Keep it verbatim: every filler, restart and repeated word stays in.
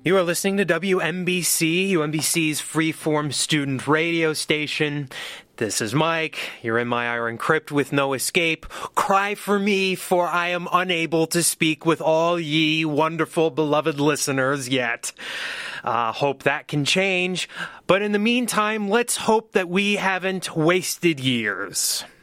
You are listening to W M B C, U M B C's freeform student radio station. This is Mike. You're in my iron crypt with no escape. Cry for me, for I am unable to speak with all ye wonderful, beloved listeners yet. Uh, hope that can change. But in the meantime, let's hope that we haven't wasted years.